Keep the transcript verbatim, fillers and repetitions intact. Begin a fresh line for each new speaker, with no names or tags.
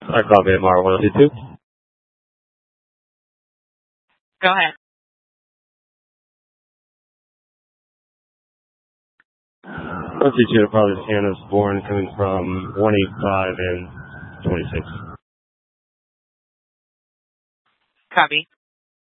I copy M R one two two.
Go ahead.
one two two, probably Hannah's born coming from one eight five and twenty-six.
Copy.